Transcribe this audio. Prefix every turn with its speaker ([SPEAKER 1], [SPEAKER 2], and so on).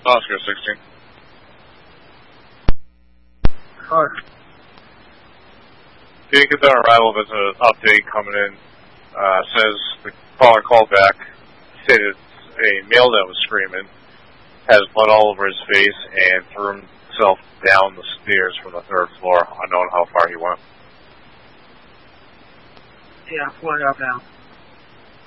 [SPEAKER 1] Oscar 16.
[SPEAKER 2] Hi.
[SPEAKER 1] Being at our arrival, there's an update coming in. Says the caller called back, stated a male that was screaming, has blood all over his face, and threw himself down the stairs from the 3rd floor, unknown how far he went.
[SPEAKER 2] Yeah, I'm pulling up now.